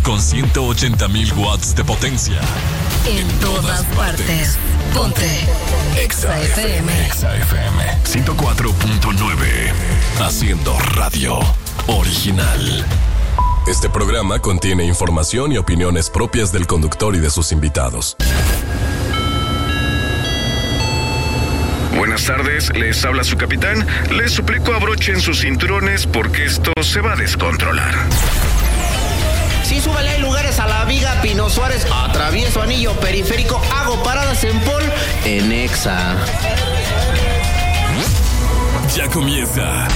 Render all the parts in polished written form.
con 180,000 watts de potencia. En todas partes. Ponte Exa FM. Exa FM 104.9. Haciendo radio original. Este programa contiene información y opiniones propias del conductor y de sus invitados. Buenas tardes, les habla su capitán. Les suplico abrochen sus cinturones porque esto se va a descontrolar. Sí, súbale, hay lugares a la Viga, Pino Suárez, atravieso Anillo Periférico, hago paradas en Pol, en Exa. Ya comienza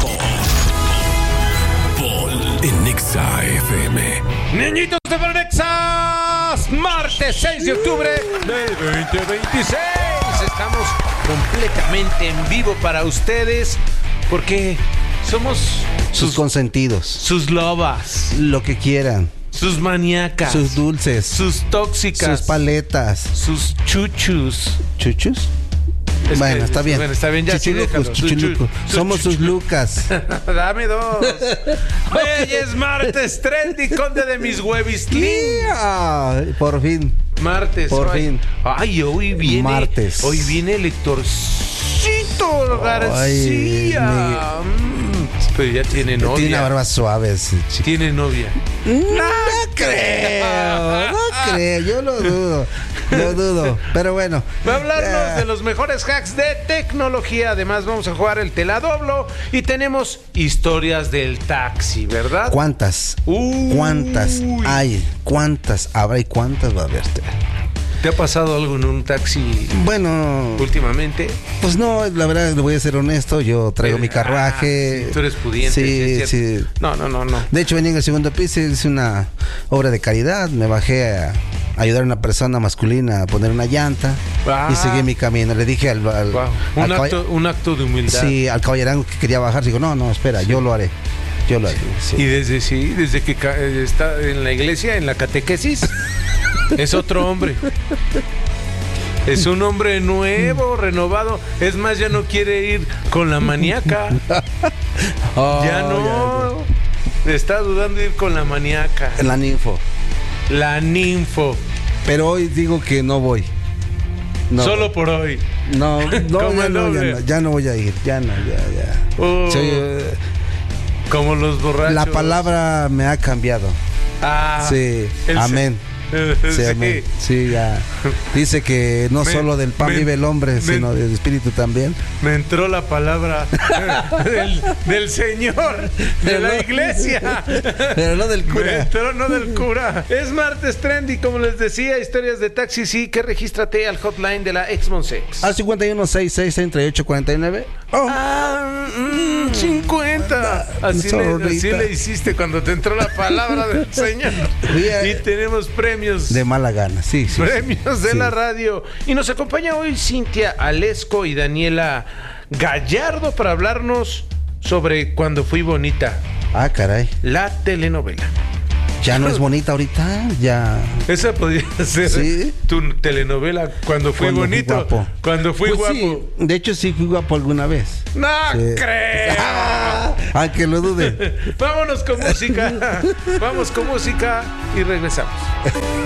Pol en Exa FM. Niñitos de Bonexas, martes 6 de octubre del 2026. Estamos completamente en vivo para ustedes porque somos sus consentidos, sus lobas, lo que quieran, sus maníacas, sus dulces, sus tóxicas, sus paletas, sus chuchus. ¿Chuchus? Bueno, está bien. Bueno, está bien, ya sí, déjalo. Chuchulucos. Somos sus Lucas. Dame dos. Hoy es martes trendy, conde de mis huevistlín. Yeah. Por fin. Martes. Por fin. Ay, hoy viene. Martes. Hoy viene el Héctorcito García. Pero ya tiene novia. Tiene una barba suave. Tiene novia. No creo. Yo lo dudo. Lo dudo, pero bueno. Va a hablarnos de los mejores hacks de tecnología. Además vamos a jugar el Teladoblo y tenemos historias del taxi, ¿verdad? ¿Cuántas? ¿Cuántas hay? ¿Cuántas habrá y cuántas va a haber? ¿Te ha pasado algo en un taxi? Bueno, últimamente. Pues no, la verdad, le voy a ser honesto. Yo traigo mi carruaje. Sí, tú eres pudiente. Sí. No. De hecho, venía en el segundo piso, hice una obra de caridad. Me bajé a ayudar a una persona masculina a poner una llanta y seguí mi camino. Le dije al un acto de humildad. Sí, al caballerango que quería bajar. Digo, no, espera, yo lo haré. Sí. Y desde que está en la iglesia, en la catequesis, es otro hombre. Es un hombre nuevo, renovado. Es más, ya no quiere ir con la maníaca. Ya no. Está dudando de ir con la maníaca. La ninfo. Pero hoy digo que no voy. No. Solo por hoy. No, ya no voy a ir. Ya. Como los borrachos. La palabra me ha cambiado. Sí, amén. Sí, amén. Sí, ya. Dice que no solo del pan vive el hombre, sino del espíritu también. Me entró la palabra del Señor, de la iglesia. Pero no del cura. Me entró, no del cura. Es martes trendy, como les decía, historias de taxi. Sí, que regístrate al hotline de la Exmonsex. Al 51663849. 50. Así le hiciste cuando te entró la palabra del Señor. Y tenemos premios de mala gana, sí. Premios de la radio. Y nos acompaña hoy Cintia Alesco y Daniela Gallardo para hablarnos sobre Cuando fui bonita. Ah, caray. La telenovela. Ya no es bonita ahorita, ya. Esa podría ser tu telenovela Cuando fui bonito. Fui guapo. Cuando fui guapo. Sí. De hecho, sí fui guapo alguna vez. No creo. Aunque lo dude. Vámonos con música. Vamos con música y regresamos.